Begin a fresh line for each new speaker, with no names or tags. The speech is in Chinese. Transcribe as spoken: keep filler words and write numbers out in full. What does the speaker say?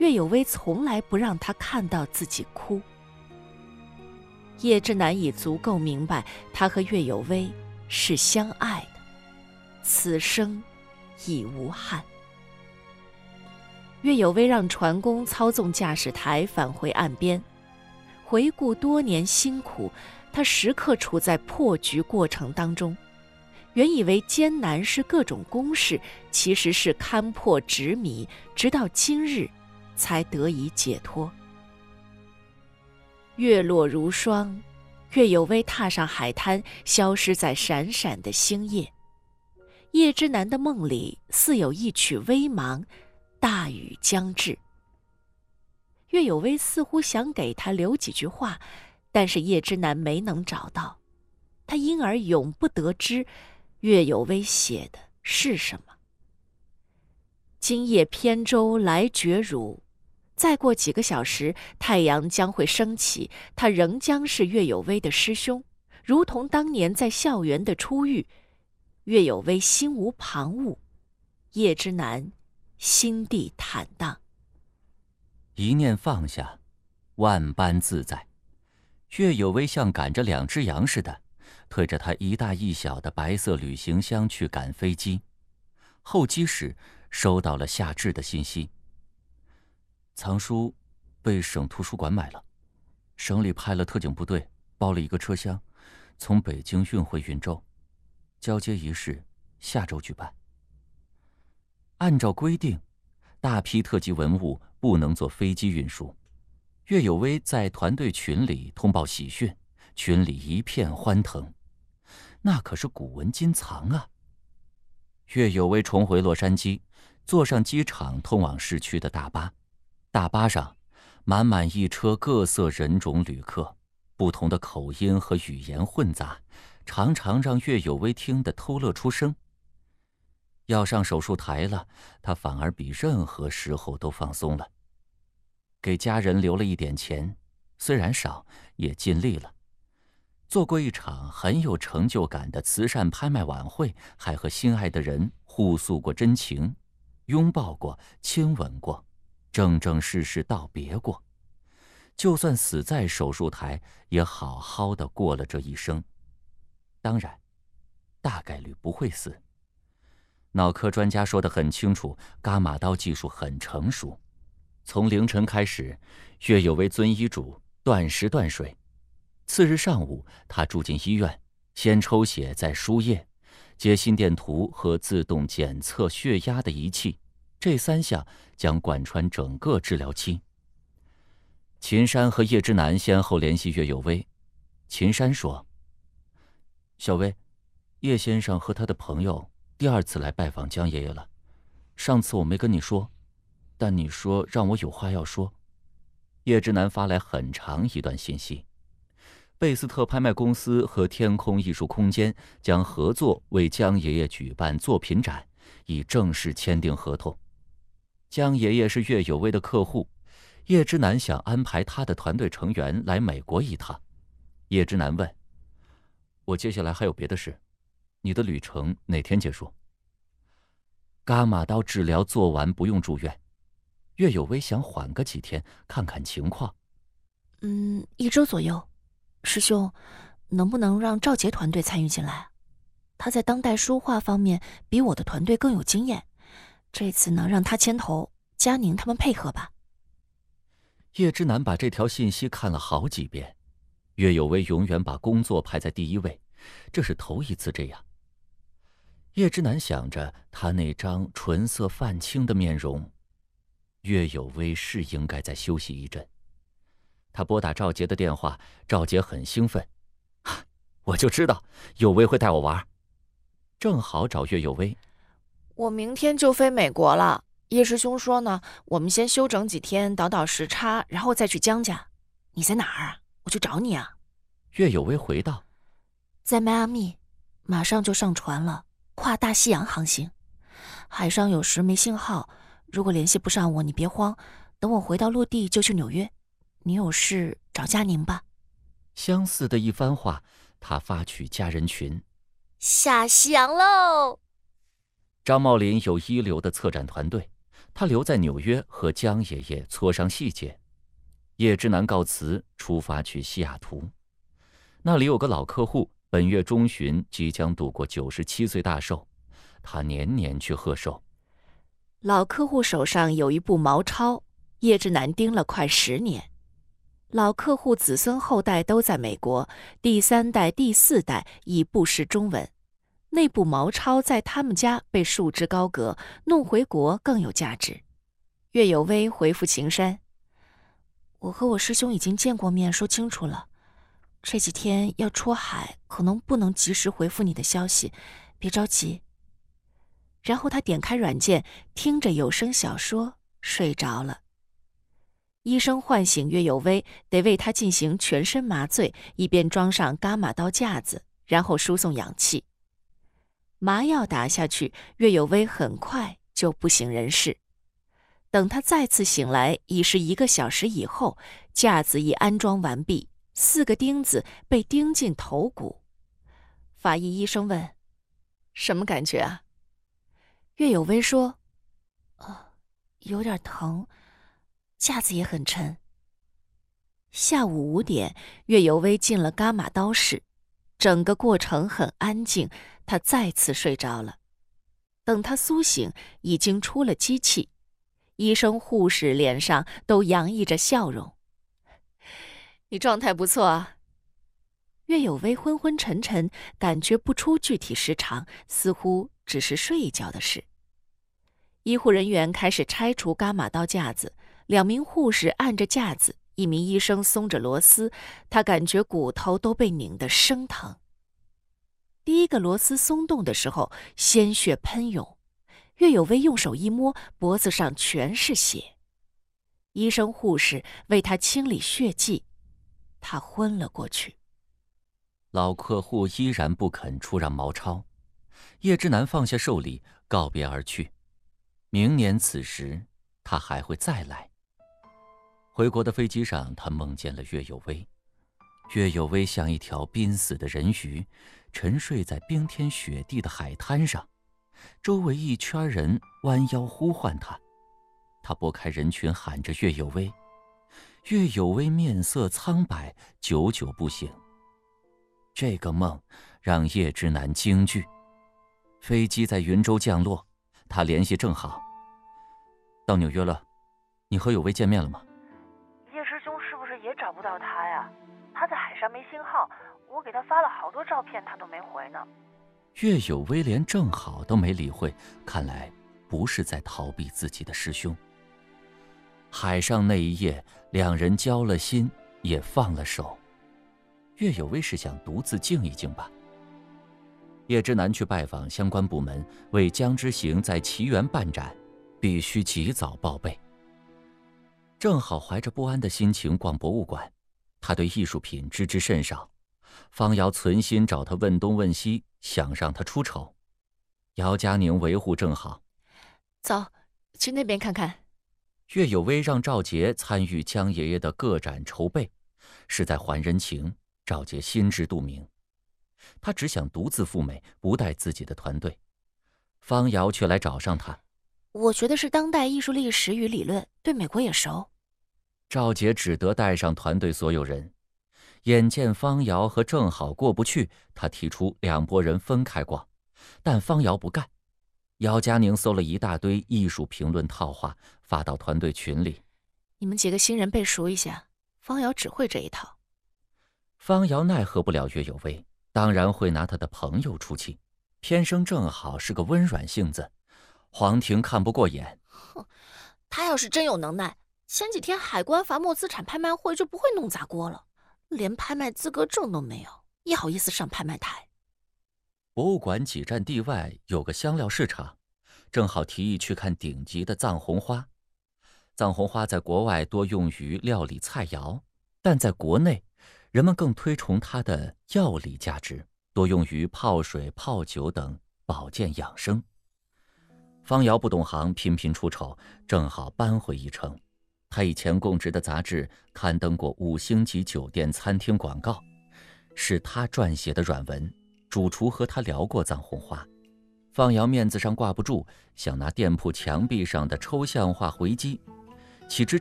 岳有薇从来不让他看到自己哭。叶之南已足够明白，他和岳有薇是相爱的，此生已无憾。岳有薇让船工操纵驾驶台返回岸边，回顾多年辛苦，他时刻处在破局过程当中。原以为艰难是各种公式，其实是勘破执迷，直到今日才得以解脱。月落如霜，岳有薇踏上海滩，消失在闪闪的星夜。叶之南的梦里似有一曲微茫，大雨将至。岳有薇似乎想给他留几句话，但是叶之南没能找到，他因而永不得知岳有薇写的是什么。今夜扁舟来绝汝，再过几个小时，太阳将会升起，他仍将是岳有薇的师兄，如同当年在校园的初遇。岳有薇心无旁骛，叶之南心地坦荡。
一念放下，万般自在。岳有薇像赶着两只羊似的，推着他一大一小的白色旅行箱去赶飞机。候机室收到了夏至的信息：藏书被省图书馆买了，省里派了特警部队包了一个车厢，从北京运回云州，交接仪式下周举办。按照规定，大批特级文物不能坐飞机运输。岳有薇在团队群里通报喜讯，群里一片欢腾。那可是古文今藏啊！岳有薇重回洛杉矶，坐上机场通往市区的大巴。大巴上满满一车各色人种旅客，不同的口音和语言混杂，常常让岳有薇听得偷乐出声。要上手术台了，他反而比任何时候都放松了。给家人留了一点钱，虽然少，也尽力了。做过一场很有成就感的慈善拍卖晚会，还和心爱的人互诉过真情，拥抱过，亲吻过，正正式式道别过。就算死在手术台，也好好的过了这一生。当然，大概率不会死。脑科专家说得很清楚，伽马刀技术很成熟。从凌晨开始，岳有薇遵医嘱断食断水。次日上午，他住进医院，先抽血再输液，接心电图和自动检测血压的仪器，这三项将贯穿整个治疗期。秦山和叶之南先后联系岳有薇。秦山说：小薇，叶先生和他的朋友第二次来拜访江爷爷了，上次我没跟你说，但你说让我有话要说。叶之南发来很长一段信息。贝斯特拍卖公司和天空艺术空间将合作为江爷爷举办作品展，已正式签订合同。江爷爷是岳有薇的客户，叶之南想安排他的团队成员来美国一趟。叶之南问：我接下来还有别的事，你的旅程哪天结束？伽马刀治疗做完不用住院，岳有薇想缓个几天看看情况。
嗯，一周左右。师兄，能不能让赵杰团队参与进来？他在当代书画方面比我的团队更有经验，这次呢让他牵头，佳宁他们配合吧。
叶之南把这条信息看了好几遍。岳有薇永远把工作排在第一位，这是头一次这样。叶之南想着他那张唇色泛青的面容，岳有薇是应该再休息一阵。他拨打赵杰的电话，赵杰很兴奋：我就知道有薇会带我玩。正好找岳有薇：
我明天就飞美国了，叶师兄说呢，我们先休整几天，倒倒时差，然后再去江家。你在哪儿啊？我去找你啊。
岳有薇回道：
在迈阿密，马上就上船了，跨大西洋航行。海上有时没信号，如果联系不上我，你别慌，等我回到陆地就去纽约。你有事找佳宁吧。
相似的一番话，他发去家人群：
下西洋喽！
张茂林有一流的策展团队， 他留在纽约和江爷爷磋商细节。叶之南告辞，出发去西雅图。那里有个老客户，本月中旬即将度过九十七岁大寿，他年年去贺寿。
老客户手上有一部毛钞，叶之南盯了快十年。老客户子孙后代都在美国，第三代、第四代已不识中文。那部毛钞在他们家被束之高阁，弄回国更有价值。岳有薇回复秦山：“我和我师兄已经见过面，说清楚了。这几天要出海，可能不能及时回复你的消息，别着急。”然后他点开软件，听着有声小说睡着了。医生唤醒岳有薇，得为他进行全身麻醉，以便装上伽马刀架子，然后输送氧气。麻药打下去，岳有薇很快就不省人事。等他再次醒来，已是一个小时以后，架子已安装完毕，四个钉子被钉进头骨。法医医生问：“什么感觉啊？”岳有薇说：“呃，有点疼，架子也很沉。”下午五点，岳有薇进了伽马刀室，整个过程很安静，他再次睡着了。等他苏醒，已经出了机器，医生护士脸上都洋溢着笑容。“你状态不错啊。”岳有薇昏昏沉沉，感觉不出具体时长，似乎只是睡一觉的事。医护人员开始拆除伽马刀架子，两名护士按着架子，一名医生松着螺丝，他感觉骨头都被拧得生疼。第一个螺丝松动的时候，鲜血喷涌，岳有薇用手一摸，脖子上全是血。医生护士为他清理血迹，他昏了过去。
老客户依然不肯出让毛钞，叶之南放下寿礼，告别而去。明年此时，他还会再来。回国的飞机上，他梦见了岳有薇。岳有薇像一条濒死的人鱼，沉睡在冰天雪地的海滩上，周围一圈人弯腰呼唤他。他拨开人群喊着岳有薇，岳有薇面色苍白，久久不醒。这个梦让叶之南惊惧。飞机在云州降落，他联系郑好：“到纽约了，你和有薇见面了吗？”“
叶师兄是不是也找不到他呀？他在海上没信号，我给他发了好多照片，他都没回呢。”
岳有薇连郑好都没理会，看来不是在逃避自己的师兄。海上那一夜，两人交了心，也放了手。岳有薇是想独自静一静吧。叶之南去拜访相关部门，为江之行在奇缘办展，必须及早报备。正好怀着不安的心情逛博物馆，他对艺术品知之甚少。方瑶存心找他问东问西，想让他出丑。姚佳宁维护正好：“
走，去那边看看。”
岳有薇让赵杰参与江爷爷的个展筹备，是在还人情。赵杰心知肚明，他只想独自赴美，不带自己的团队。方瑶却来找上他：“
我学的是当代艺术历史与理论，对美国也熟。”
赵杰只得带上团队所有人。眼见方瑶和郑好过不去，他提出两拨人分开逛，但方瑶不干。姚佳宁搜了一大堆艺术评论套话，发到团队群里：“
你们几个新人背熟一下，方瑶只会这一套。”
方瑶奈何不了岳有薇，当然会拿他的朋友出气。天生正好是个温软性子，黄婷看不过眼。
哼，他要是真有能耐，前几天海关罚没资产拍卖会就不会弄砸锅了，连拍卖资格证都没有，也好意思上拍卖台。
博物馆几站地外有个香料市场，正好提议去看顶级的藏红花。藏红花在国外多用于料理菜肴，但在国内人们更推崇它的药理价值，多用于泡水、泡酒等保健养生。方瑶不懂行，频频出丑，正好扳回一城。他以前供职的杂志刊登过五星级酒店餐厅广告，是他撰写的软文，主厨和他聊过藏红花。 方瑶面子上挂不住，想拿店铺墙壁上的抽象画回击，岂知